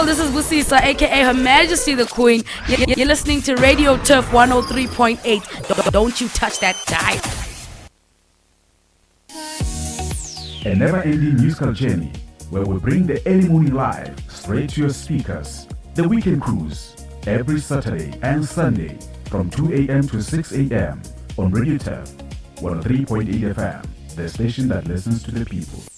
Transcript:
world, this is Busisa, aka Her Majesty the Queen. You're listening to Radio Turf 103.8. Don't you touch that dial. A never-ending musical journey where we bring the early morning live straight to your speakers. The Weekend Cruise, every Saturday and Sunday from 2 a.m. to 6 a.m. on Radio Turf 103.8 FM, the station that listens to the people.